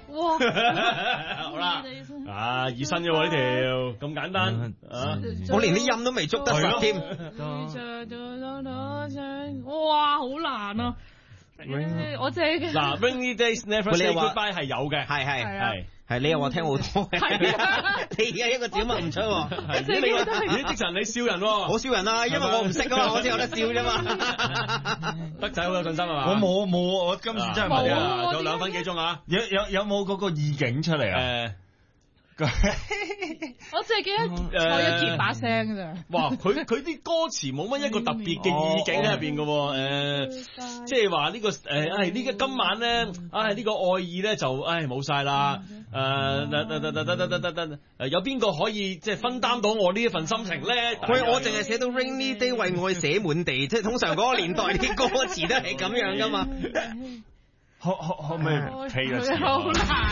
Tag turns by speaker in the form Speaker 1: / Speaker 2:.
Speaker 1: 哇！
Speaker 2: 好啦，熱身嘅喎呢條，咁簡單
Speaker 3: 我連啲音都未捉得實添。
Speaker 1: 哇，好難啊！我淨係
Speaker 2: 嗱 ，Rainy Days Never Say Goodbye 係有嘅，
Speaker 3: 係你又話聽好多，你而家一個字都問唔出喎。
Speaker 2: 咦，積神你笑人喎，
Speaker 3: 我笑人啊，因為我唔識啊嘛，我先有得笑啫嘛。
Speaker 2: 德仔好有信心係嘛？
Speaker 4: 我冇，我今次真係冇啊！
Speaker 2: 仲有2分幾鐘啊？
Speaker 4: 有冇嗰個意境出嚟啊？
Speaker 1: 我淨係記得蔡一傑把聲㗎咋。
Speaker 2: 哇！佢啲歌詞冇乜一個特別嘅意境喺入邊嘅喎，即係話呢個呢個今晚咧，呢個愛意咧就冇晒啦。有邊個可以即係分擔到我呢一份心情咧？
Speaker 3: 喂，我淨係寫到 Rainy Day 為愛寫滿地，即係通常嗰個年代啲歌詞都係咁樣噶嘛。
Speaker 4: 可唔可以 play 一次？